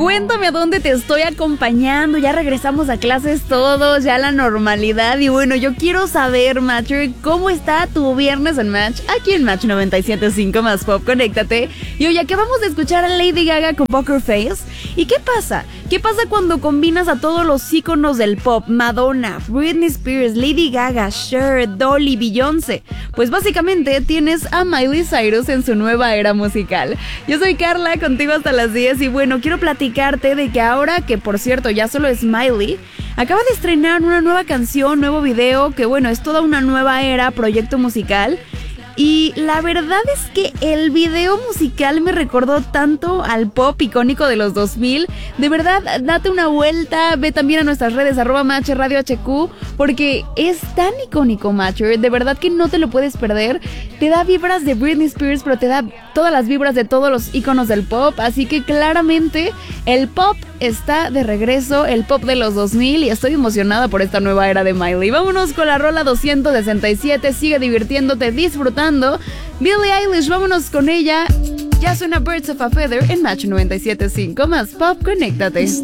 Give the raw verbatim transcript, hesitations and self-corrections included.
Cuéntame a dónde te estoy acompañando. Ya regresamos a clases todos, ya a la normalidad. Y bueno, yo quiero saber, Matcher, ¿cómo está tu viernes en Match? Aquí en Match noventa y siete punto cinco más Pop, conéctate. Y hoy acabamos de escuchar a Lady Gaga con Poker Face. ¿Y qué pasa? ¿Qué pasa cuando combinas a todos los íconos del pop? Madonna, Britney Spears, Lady Gaga, Cher, Dolly, Beyoncé. Pues básicamente tienes a Miley Cyrus en su nueva era musical. Yo soy Carla, contigo hasta las diez. Y bueno, quiero platicarte de que ahora, que por cierto ya solo es Miley, acaba de estrenar una nueva canción, nuevo video, que bueno, es toda una nueva era, proyecto musical. Y la verdad es que el video musical me recordó tanto al pop icónico de los dos mil. De verdad, date una vuelta, ve también a nuestras redes, arroba Match Radio H Q, porque es tan icónico, Matcher. De verdad que no te lo puedes perder. Te da vibras de Britney Spears, pero te da todas las vibras de todos los íconos del pop. Así que claramente el pop está de regreso, el pop de los dos mil, y estoy emocionada por esta nueva era de Miley. Vámonos con la rola doscientos sesenta y siete, sigue divirtiéndote, disfrutando. Billie Eilish, vámonos con ella. Ya suena Birds of a Feather en Match noventa y siete punto cinco más Pop, conéctate.